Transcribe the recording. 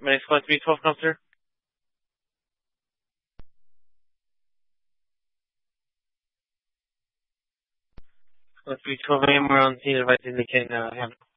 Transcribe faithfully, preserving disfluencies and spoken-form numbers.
My next flight three twelve, come, sir. Flight three twelve a m, we're on scene, advice indicating, uh, have